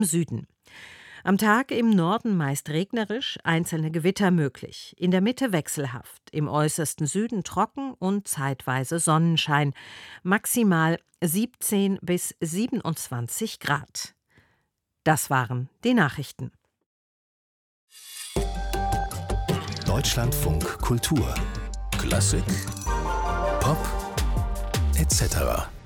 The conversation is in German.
Süden. Am Tag im Norden meist regnerisch, einzelne Gewitter möglich. In der Mitte wechselhaft, im äußersten Süden trocken und zeitweise Sonnenschein. Maximal 17 bis 27 Grad. Das waren die Nachrichten. Deutschlandfunk Kultur. Klassik, Pop, etc.